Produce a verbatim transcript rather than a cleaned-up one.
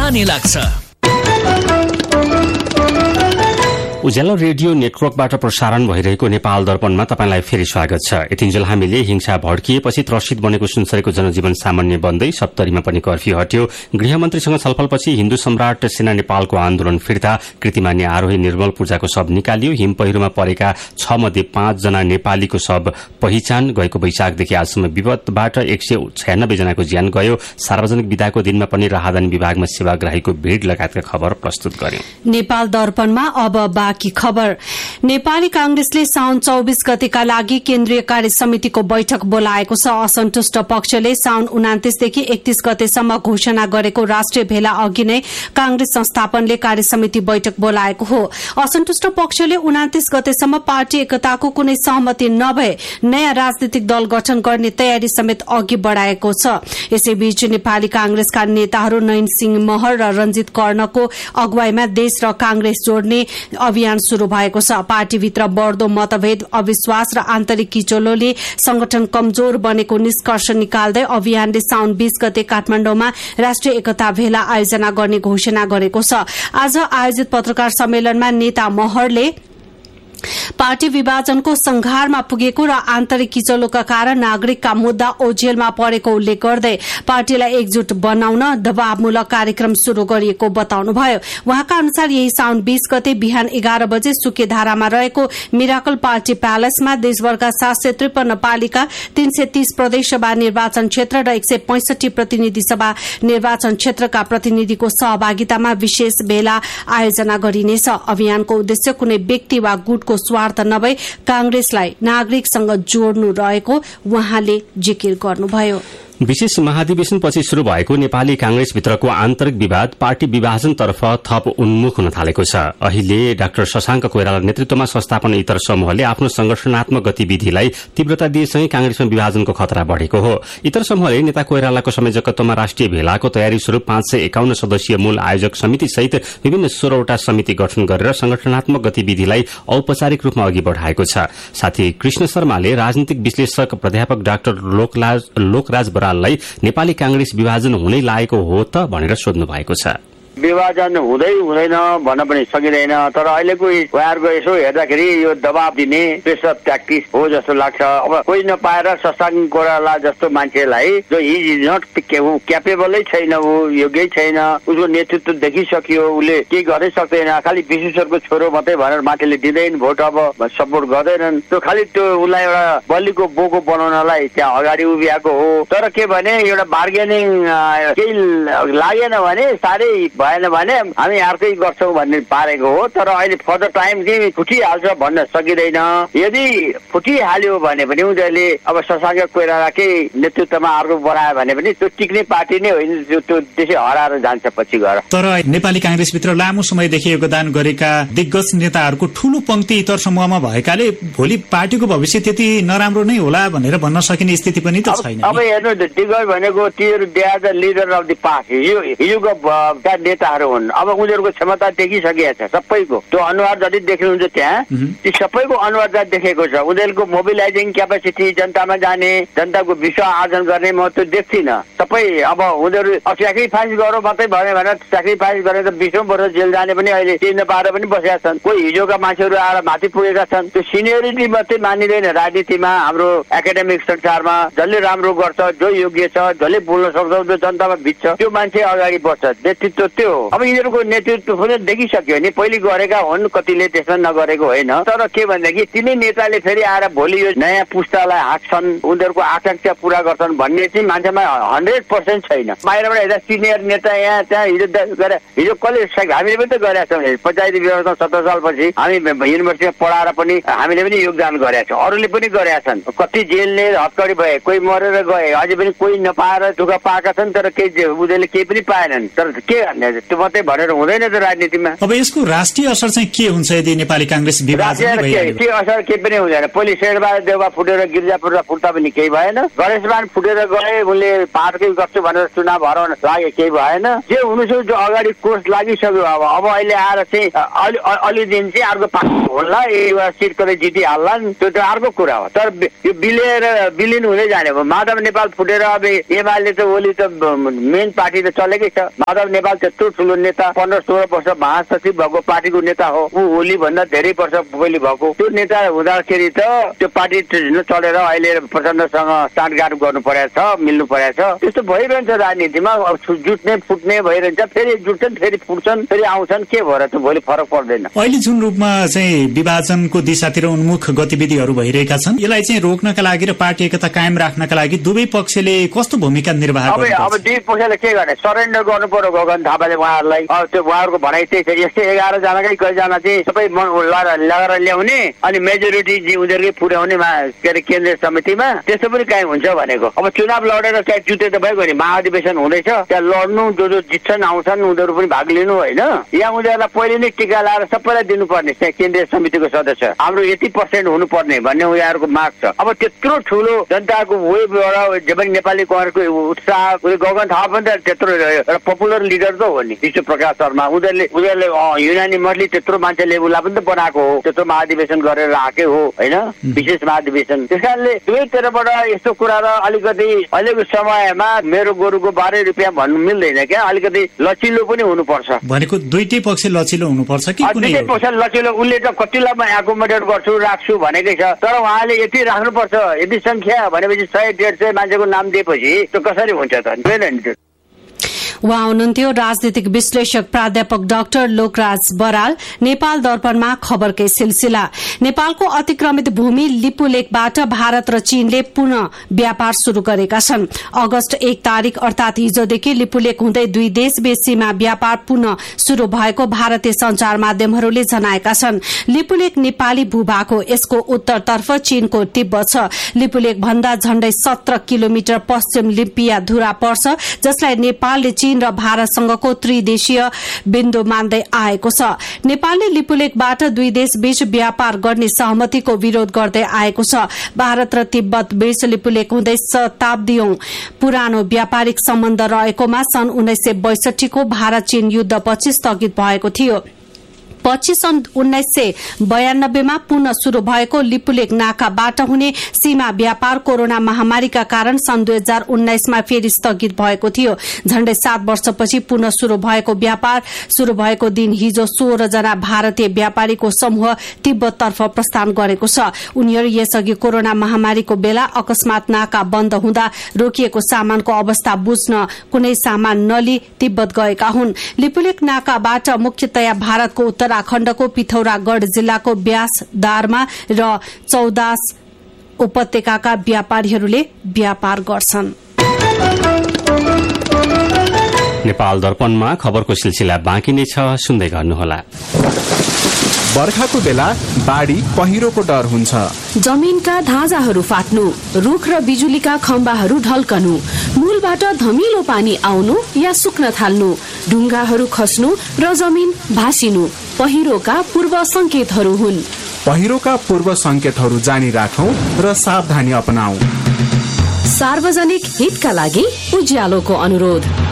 पानी लाग्छ। उज्यालो रेडियो नेटवर्कबाट प्रसारण भइरहेको नेपाल दर्पणमा तपाईंलाई फेरि स्वागत छ। यतिन्जेल हामीले हिंसा भड्किएपछि त्रसित बनेको सुनसरीको जनजीवन सामान्य बन्दै सप्तरीमा पनि कर्फ्यू हट्यो। गृहमन्त्रीसँग छलफलपछि हिन्दू सम्राट सेना नेपालको आन्दोलन फिर्ता, कृतिमान्य आरोही निर्मल पूजाको शव निकालियो। हिम पहिरोमा परेका छ मध्ये पाँच जना नेपालीको शव पहिचान। गएको वैशाखदेखि आजसम्म विपदबाट एक सय छयानब्बे जनाको ज्यान गयो। सार्वजनिक विदाको दिनमा पनि राहदानी विभागमा सेवाग्राहीको भीड़ लगायतका खबर प्रस्तुत गर्यो। नेपाल दर्पणमा अब बाँकी खबर। नेपाली कांग्रेसले साउन चौबीस गतेका लागि केन्द्रीय कार्य समितिको बैठक बोलाएको छ। असन्तुष्ट पक्षले साउन उनातिसदेखि एकतीस गतेसम्म घोषणा गरेको राष्ट्रिय भेला अघि नै कांग्रेस संस्थापनले कार्य समिति बैठक बोलाएको हो। असन्तुष्ट पक्षले उनातिस गतेसम्म पार्टी एकताको कुनै सहमति नभए नयाँ राजनीतिक दल गठन गर्ने तयारी समेत अघि बढ़ाएको छ। यसैबीच नेपाली कांग्रेसका नेताहरू नयन सिंह महर र रंजित कर्णको अगुवाईमा देश र कांग्रेस जोड्ने अभियान शुरू भएको छ। पार्टीभित्र बढ़दो मतभेद, अविश्वास र आन्तरिक किचोलोले संगठन कमजोर बनेको निष्कर्ष निकाल्दै अभियानले साउन बीस गते काठमाण्डुमा राष्ट्रिय एकता भेला आयोजना गर्ने घोषणा गरेको छ। आज आयोजित पत्रकार सम्मेलनमा नेता महरले पार्टी विभाजनको संघारमा पुगेको र आन्तरिक किचलोका कारण नागरिकका मुद्दा ओझेलमा परेको उल्लेख गर्दै पार्टीलाई एकजुट बनाउन दबावमूलक कार्यक्रम शुरू गरिएको बताउनुभयो। उहाँका अनुसार यही साउन बीस गते बिहान एघार बजे सुकेधारामा रहेको मिराकल पार्टी प्यालेसमा देशभरका सात सय त्रिपन्न पालिका, तीन सय तीस प्रदेशसभा निर्वाचन क्षेत्र र एक सय पैंसठी प्रतिनिधि सभा निर्वाचन क्षेत्रका प्रतिनिधिको सहभागितामा विशेष भेला आयोजना गरिनेछ। अभियानको उद्देश्य कुनै व्यक्ति वा गुटको स्वार्थ नभई कांग्रेसलाई नागरिकसँग जोड्नु रहेको उहाँले जिकिर गर्नुभयो। विशेष महाधिवेशनपछि शुरू भएको नेपाली कांग्रेसभित्रको आन्तरिक विवाद पार्टी विभाजनतर्फ थप उन्मुख हुन थालेको छ। अहिले डाक्टर शशाङ्क कोइराला नेतृत्वमा संस्थापन इतर समूहले आफ्नो संगठनात्मक गतिविधिलाई तीव्रता दिएसँगै कांग्रेसमा विभाजनको खतरा बढ़ेको हो। इतर समूहले नेता कोइरालाको संयोजकत्वमा राष्ट्रिय भेलाको तयारी स्वरूप पाँच सय एकाउन्न सदस्यीय मूल आयोजक समिति सहित विभिन्न सोह्रवटा समिति गठन गरेर संगठनात्मक गतिविधिलाई औपचारिक रूपमा अघि बढ़ाएको छ। साथै कृष्ण शर्माले राजनीतिक विश्लेषक प्राध्यापक डाक्टर लोकराज लोकराज नेपाली कांग्रेस विभाजन हुनै लागेको हो त भनेर सोध्नु भएको छ। विभाजन हुँदै हुँदैन भन्न पनि सकिँदैन, तर अहिलेको उहाँहरूको यसो हेर्दाखेरि यो दबाब दिने प्रेसर ट्याक्टिस हो जस्तो लाग्छ। अब कोही नपाएर शशाङ्क कोइराला जस्तो मान्छेलाई जो इज इज नट क्यापेबलै छैन, ऊ योग्य छैन, उसको नेतृत्व देखिसक्यो, उसले केही गर्नै सक्दैन, खालि विश्वेश्वरको छोरो मात्रै भनेर मान्छेले दिँदैन भोट, अब सपोर्ट गर्दैनन्। त्यो खालि त्यो उसलाई एउटा बलिको बोको बनाउनलाई त्यहाँ अगाडि उभिएको हो। तर के भने एउटा बार्गेनिङ केही लागेन भने साह्रै भएन भने हामी अर्कै गर्छौं भन्ने पारेको हो। तर अहिले फर्दर टाइम चाहिँ फुटिहाल्छ भन्न सकिँदैन। यदि फुटिहाल्यो भने पनि उनीहरूले अब शशाङ्क कोइरालाकै नेतृत्वमा अर्को बनायो भने पनि त्यो टिक्ने पार्टी नै होइन, त्यो त्यसै हराएर जान्छ पछि गएर। तर नेपाली कांग्रेसभित्र लामो समयदेखि योगदान गरेका दिग्गज नेताहरूको ठूलो पंक्ति इतर समूहमा भएकाले भोलि पार्टीको भविष्य त्यति नराम्रो नै होला भनेर भन्न सकिने स्थिति पनि त छैन। अब हेर्नु, दिग्गज भनेको तिनीहरू they are the leader of the past, हिजोको नेताहरू हुन्। अब उनीहरूको क्षमता देखिसकेको छ सबैको। त्यो अनुहार जति देख्नुहुन्छ त्यहाँ ती सबैको अनुहार जति देखेको छ। उनीहरूको मोबिलाइजिङ क्यापेसिटी, जनतामा जाने, जनताको विश्वास आर्जन गर्ने म त्यो देख्दिनँ। सबै अब उनीहरू सेक्रिफाइस गरौँ मात्रै भन्यो भने सेक्रिफाइस गरेर त बिसौँ वर्ष जेल जाने पनि अहिले केही नपाएर पनि बसेका छन्। कोही हिजोका मान्छेहरू आएर माथि पुगेका छन्। त्यो सिनियरिटी मात्रै मानिँदैन राजनीतिमा, हाम्रो एकाडेमिक संसारमा। जसले राम्रो गर्छ, जो योग्य छ, जसले बोल्न सक्छ, जो जनतामा भिज्छ, त्यो मान्छे अगाडि बढ्छ। नेतृत्व त्यो हो। अब यिनीहरूको नेतृत्व पनि देखिसक्यो नि, पहिले गरेका हुन्, कतिले त्यसमा नगरेको होइन। तर के भनेदेखि तिनै नेताले फेरि आएर भोलि यो नयाँ पुस्तालाई हाँक्छन्, उनीहरूको आकांक्षा पूरा गर्छन् भन्ने चाहिँ मान्छेमा हन्ड्रेड पर्सेन्ट छैन। बाहिरबाट हेर्दा सिनियर नेता यहाँ त्यहाँ हिजो हिजो कसले हामीले पनि त गरेका छौँ। पञ्चायती व्यवस्था सत्र सालपछि हामी युनिभर्सिटीमा पढाएर पनि हामीले पनि योगदान गरेका छौँ, अरूले पनि गरेका छन्। कति जेलले हत्कडी भए, कोही मरेर गए, अझै पनि कोही नपाएर दुःख पाएका छन्। तर केही उनीहरूले केही पनि पाएनन्। तर के गर्ने, त्यो मात्रै भनेर हुँदैन त राजनीतिमा। अब यसको राष्ट्रिय असर चाहिँ के हुन्छ यदि नेपाली कांग्रेस विभाजन भइहाल्यो? के असर केही पनि हुँदैन। पहिले शेरबहादुर देउवा फुटेर गिरिजापुर फुट्दा पनि केही भएन। गणेशमान फुटेर गए, उनले पार्टकै गर्छु भनेर चुनाव हराउन लागे, केही भएन। जे हुनु छ जो अगाडि कोर्स लागिसक्यो। अब अब अहिले आएर चाहिँ अलि अलि दिन चाहिँ अर्को पार्टी होला, एउटा सिट कतै जितिहाल्ला, त्यो त अर्को कुरा हो। तर यो बिलेर विलिन हुँदै जाने हो। माधव नेपाल फुटेर अब एमाले त ओली त मेन पार्टी त चलेकै छ। माधव नेपाल त यत्रो ठुलो नेता पन्ध्र सोह्र वर्ष महासचिव भएको पार्टीको नेता हो, ऊ ओली भन्दा धेरै वर्ष पहिले भएको त्यो नेता हुँदाखेरि त त्यो पार्टी चढेर अहिले प्रचण्डसँग साँठगाँठ गर्नु परेको छ, मिल्नु परेको छ। त्यस्तो भइरहन्छ राजनीतिमा, जुट्ने फुट्ने भइरहन्छ, फेरि जुट्छन् फेरि फुट्छन् फेरि आउँछन्, के भएर त भोलि फरक पर्दैन। अहिले जुन रूपमा चाहिँ विभाजनको दिशातिर उन्मुख गतिविधिहरू भइरहेका छन्, यसलाई चाहिँ रोक्नका लागि र पार्टी एकता कायम राख्नका लागि दुवै पक्षले कस्तो भूमिका निर्वाह गर्नुपर्छ? अब दुई पक्षले के गर्ने, सरेन्डर गर्नु पर्यो गगन थापाले उहाँहरूलाई। अब त्यो उहाँहरूको भनाइ त्यही छ, यस्तै एघार जनाकै कतिजना चाहिँ सबै लगाएर ल्याउने अनि मेजोरिटी उनीहरूकै पुर्याउने के अरे केन्द्रीय समितिमा, त्यस्तो पनि काहीँ हुन्छ भनेको। अब चुनाव लडेर त्यहाँ जुते त भइगयो नि, महाधिवेशन हुँदैछ, त्यहाँ लड्नु, जो जो जित्छन् आउँछन् उनीहरू पनि भाग लिनु होइन। यहाँ उनीहरूलाई पहिले नै टिका लाएर सबैलाई दिनुपर्ने त्यहाँ केन्द्रीय समितिको सदस्य हाम्रो यति पर्सेन्ट हुनुपर्ने भन्ने उनीहरूको माग छ। अब त्यत्रो ठुलो जनताको वेबाट जे पनि नेपाली कांग्रेसको उत्साह, गगन थापा पनि त त्यत्रो एउटा पपुलर लिडर त हो नि, विश्व प्रकाश शर्मा, उनीहरूले उनीहरूले युनानिमसली त्यत्रो मान्छेले उसलाई पनि त बनाएको हो, त्यत्रो महाधिवेशन गरेर राखे हो होइन, विशेष महाधिवेशन। त्यस कारणले दुवैतिरबाट यस्तो कुरा र अलिकति अहिलेको समयमा मेरो गोरुको बाह्र रुपियाँ भन्नु मिल्दैन क्या, अलिकति लचिलो पनि हुनुपर्छ। भनेको दुईटै पक्ष लचिलो हुनुपर्छ कि दुईटै पक्ष लचिलो। उसले त कतिलाई म एकोमोडेट गर्छु राख्छु भनेकै छ, तर उहाँले यति राख्नुपर्छ, यति संख्या भनेपछि सय डेढ सय मान्छेको नाम दिएपछि त्यो कसरी हुन्छ त? हुँदैन। उहाँ हुनुहुन्थ्यो राजनीतिक विश्लेषक प्राध्यापक डाक्टर लोकराज बराल। नेपाल दर्पणमा खबरकै सिलसिला। नेपालको अतिक्रमित भूमि लिपुलेकबाट भारत र चीनले पुनः व्यापार शुरू गरेका छन्। अगस्त एक तारिक अर्थात हिजोदेखि लिपुलेक हुँदै दुई देशबीच सीमा व्यापार पुनः शुरू भएको भारतीय संचार माध्यमहरूले जनाएका छन्। लिपुलेक नेपाली भूभाग हो, यसको उत्तरतर्फ चीनको तिब्बत छ। लिपुलेक भन्दा झण्डै सत्र किलोमिटर पश्चिम लिपिया धुरा पर्छ, जसलाई नेपालले चीन र भारतसँगको त्रिदेशीय बिन्दु मान्दै आएको छ। नेपालले लिपुलेकबाट दुई देशबीच व्यापार गर्ने सहमतिको विरोध गर्दै आएको छ। भारत र तिब्बत बीच लिपुलेक हुँदै शताब्दीौं पुरानो व्यापारिक सम्बन्ध रहेकोमा सन् उन्नाइस सय बैसठी को भारत चीन युद्धपछि स्थगित भएको थियो। पछि सन् उन्नाइस सय बयानब्बेमा पुनः शुरू भएको लिपुलेक नाकाबाट हुने सीमा व्यापार कोरोना महामारीका कारण सन् दुई हजार उन्नाइसमा फेरि स्थगित भएको थियो। झण्डै सात वर्षपछि पुनः शुरू भएको व्यापार शुरू भएको दिन हिजो सोह्र जना भारतीय व्यापारीको समूह तिब्बततर्फ प्रस्थान गरेको छ। उनीहरू यसअघि कोरोना महामारीको बेला अकस्मात नाका बन्द हुँदा रोकिएको सामानको अवस्था बुझ्न कुनै सामान नलिई तिब्बत गएका हुन्। लिपुलेक नाकाबाट मुख्यतया भारतको उत्तराखण्डको पिथौरागढ़ जिल्लाको ब्यासदारमा र चौदास उपत्यकाका व्यापारीहरूले व्यापार गर्छन्। नेपाल दर्पणमा खबरको सिलसिला बाँकी नै छ, सुन्दै गर्नुहोला। बर्खाको बेला बाढी पहिरोको डर हुन्छ। जमिनका धाजाहरू फाट्नु, रुख र बिजुलीका खम्बाहरू ढल्कनु, मूलबाट धमिलो पानी आउनु या सुक्न थाल्नु, ढुङ्गाहरू खस्नु र जमिन भासिनु पहिरोका पूर्व संकेतहरू हुन्। पहिरोका पूर्व संकेतहरू जानी राखौं र सावधानी अपनाऊ। सार्वजनिक हितका लागि उज्यालोको अनुरोध।